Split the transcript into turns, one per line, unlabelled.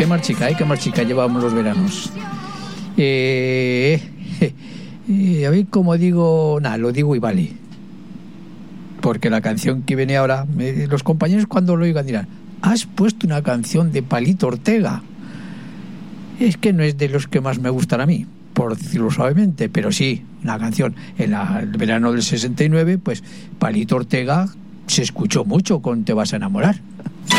qué marchica llevamos los veranos. A ver cómo digo, lo digo y vale. Porque la canción que viene ahora, los compañeros cuando lo oigan dirán: has puesto una canción de Palito Ortega. Es que no es de los que más me gustan a mí, por decirlo suavemente, pero sí, una canción en el verano del 69, pues Palito Ortega se escuchó mucho con Te vas a enamorar.